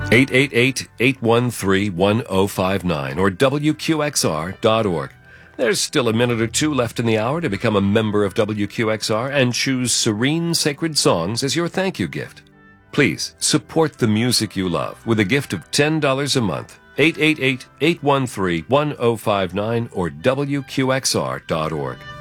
888-813-1059 or WQXR.org. There's still a minute or two left in the hour to become a member of WQXR and choose Serene Sacred Songs as your thank you gift. Please support the music you love with a gift of $10 a month. 888-813-1059 or WQXR.org.